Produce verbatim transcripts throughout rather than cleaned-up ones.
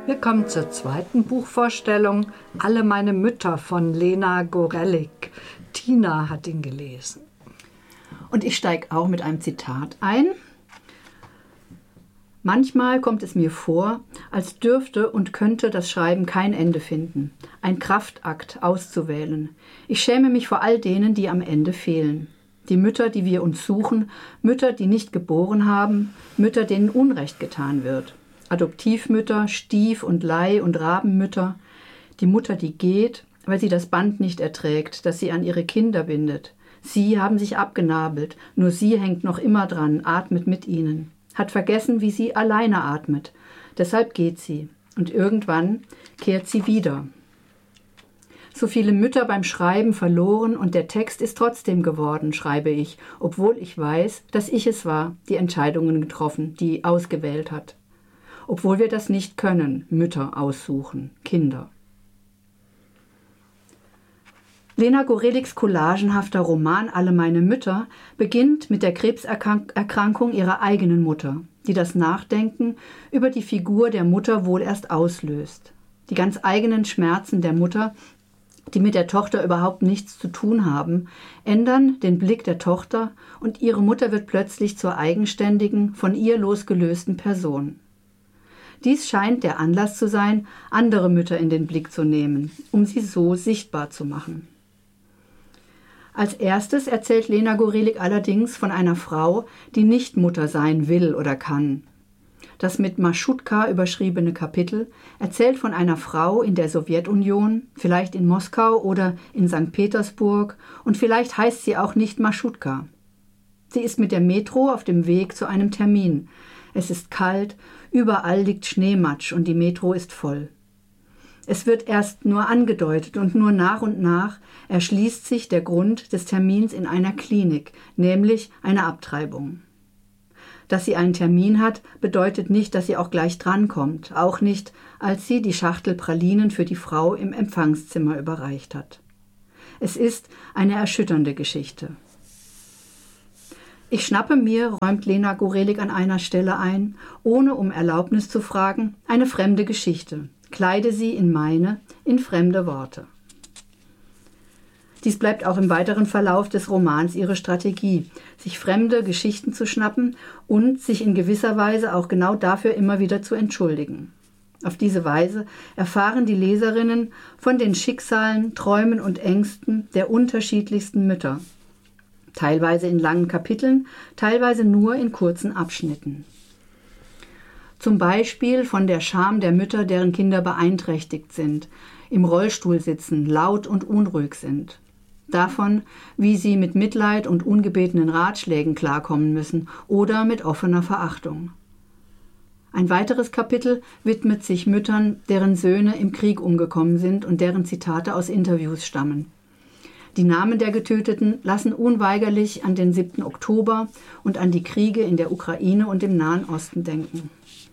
Wir kommen zur zweiten Buchvorstellung, Alle meine Mütter von Lena Gorelick. Tina hat ihn gelesen. Und ich steige auch mit einem Zitat ein. Manchmal kommt es mir vor, als dürfte und könnte das Schreiben kein Ende finden. Ein Kraftakt auszuwählen. Ich schäme mich vor all denen, die am Ende fehlen. Die Mütter, die wir uns suchen, Mütter, die nicht geboren haben, Mütter, denen Unrecht getan wird. Adoptivmütter, Stief- und Leih- und Rabenmütter. Die Mutter, die geht, weil sie das Band nicht erträgt, das sie an ihre Kinder bindet. Sie haben sich abgenabelt, nur sie hängt noch immer dran, atmet mit ihnen. Hat vergessen, wie sie alleine atmet. Deshalb geht sie. Und irgendwann kehrt sie wieder. So viele Mütter beim Schreiben verloren und der Text ist trotzdem geworden, schreibe ich, obwohl ich weiß, dass ich es war, die Entscheidungen getroffen, die ausgewählt hat. Obwohl wir das nicht können, Mütter aussuchen, Kinder. Lena Gorelicks collagenhafter Roman Alle meine Mütter beginnt mit der Krebserkrankung ihrer eigenen Mutter, die das Nachdenken über die Figur der Mutter wohl erst auslöst. Die ganz eigenen Schmerzen der Mutter, die mit der Tochter überhaupt nichts zu tun haben, ändern den Blick der Tochter und ihre Mutter wird plötzlich zur eigenständigen, von ihr losgelösten Person. Dies scheint der Anlass zu sein, andere Mütter in den Blick zu nehmen, um sie so sichtbar zu machen. Als erstes erzählt Lena Gorelick allerdings von einer Frau, die nicht Mutter sein will oder kann. Das mit Maschutka überschriebene Kapitel erzählt von einer Frau in der Sowjetunion, vielleicht in Moskau oder in Sankt Petersburg, und vielleicht heißt sie auch nicht Maschutka. Sie ist mit der Metro auf dem Weg zu einem Termin. Es ist kalt, überall liegt Schneematsch und die Metro ist voll. Es wird erst nur angedeutet und nur nach und nach erschließt sich der Grund des Termins in einer Klinik, nämlich eine Abtreibung. Dass sie einen Termin hat, bedeutet nicht, dass sie auch gleich drankommt, auch nicht, als sie die Schachtel Pralinen für die Frau im Empfangszimmer überreicht hat. Es ist eine erschütternde Geschichte. Ich schnappe mir, räumt Lena Gorelick an einer Stelle ein, ohne um Erlaubnis zu fragen, eine fremde Geschichte, kleide sie in meine, in fremde Worte. Dies bleibt auch im weiteren Verlauf des Romans ihre Strategie, sich fremde Geschichten zu schnappen und sich in gewisser Weise auch genau dafür immer wieder zu entschuldigen. Auf diese Weise erfahren die Leserinnen von den Schicksalen, Träumen und Ängsten der unterschiedlichsten Mütter. Teilweise in langen Kapiteln, teilweise nur in kurzen Abschnitten. Zum Beispiel von der Scham der Mütter, deren Kinder beeinträchtigt sind, im Rollstuhl sitzen, laut und unruhig sind. Davon, wie sie mit Mitleid und ungebetenen Ratschlägen klarkommen müssen oder mit offener Verachtung. Ein weiteres Kapitel widmet sich Müttern, deren Söhne im Krieg umgekommen sind und deren Zitate aus Interviews stammen. Die Namen der Getöteten lassen unweigerlich an den siebten Oktober und an die Kriege in der Ukraine und im Nahen Osten denken.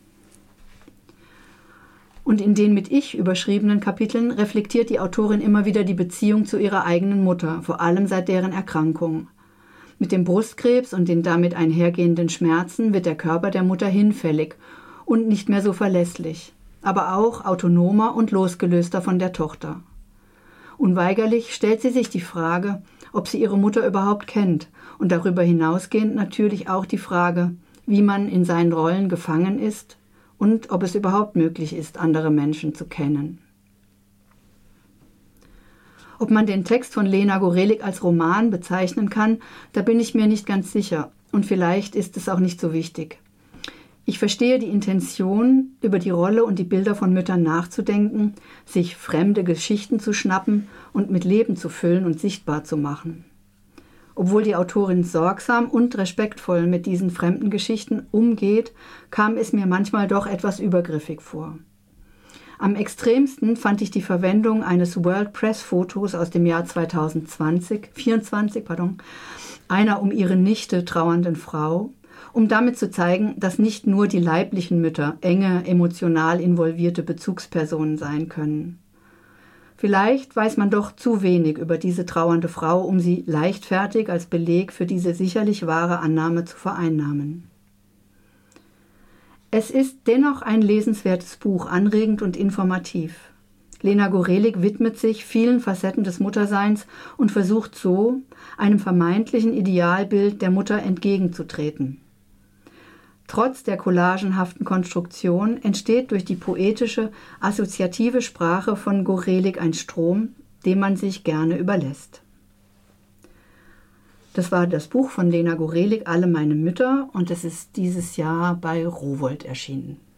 Und in den mit Ich überschriebenen Kapiteln reflektiert die Autorin immer wieder die Beziehung zu ihrer eigenen Mutter, vor allem seit deren Erkrankung. Mit dem Brustkrebs und den damit einhergehenden Schmerzen wird der Körper der Mutter hinfällig und nicht mehr so verlässlich, aber auch autonomer und losgelöster von der Tochter. Unweigerlich stellt sie sich die Frage, ob sie ihre Mutter überhaupt kennt und darüber hinausgehend natürlich auch die Frage, wie man in seinen Rollen gefangen ist und ob es überhaupt möglich ist, andere Menschen zu kennen. Ob man den Text von Lena Gorelick als Roman bezeichnen kann, da bin ich mir nicht ganz sicher und vielleicht ist es auch nicht so wichtig. Ich verstehe die Intention, über die Rolle und die Bilder von Müttern nachzudenken, sich fremde Geschichten zu schnappen und mit Leben zu füllen und sichtbar zu machen. Obwohl die Autorin sorgsam und respektvoll mit diesen fremden Geschichten umgeht, kam es mir manchmal doch etwas übergriffig vor. Am extremsten fand ich die Verwendung eines World Press Fotos aus dem Jahr zweitausendzwanzig, vierundzwanzig, pardon, einer um ihre Nichte trauernden Frau, um damit zu zeigen, dass nicht nur die leiblichen Mütter enge, emotional involvierte Bezugspersonen sein können. Vielleicht weiß man doch zu wenig über diese trauernde Frau, um sie leichtfertig als Beleg für diese sicherlich wahre Annahme zu vereinnahmen. Es ist dennoch ein lesenswertes Buch, anregend und informativ. Lena Gorelik widmet sich vielen Facetten des Mutterseins und versucht so, einem vermeintlichen Idealbild der Mutter entgegenzutreten. Trotz der collagenhaften Konstruktion entsteht durch die poetische, assoziative Sprache von Gorelik ein Strom, dem man sich gerne überlässt. Das war das Buch von Lena Gorelik, Alle meine Mütter, und es ist dieses Jahr bei Rowohlt erschienen.